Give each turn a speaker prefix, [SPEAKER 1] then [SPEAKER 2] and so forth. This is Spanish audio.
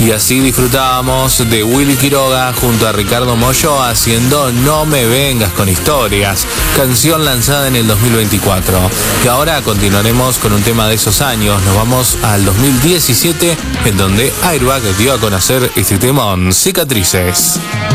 [SPEAKER 1] Y así disfrutábamos de Willy Quiroga junto a Ricardo Mollo haciendo No me vengas con historias, canción lanzada en el 2024. Que ahora continuaremos con un tema de esos años. Nos vamos al 2017, en donde Airbag dio a conocer este temón, Cicatrices.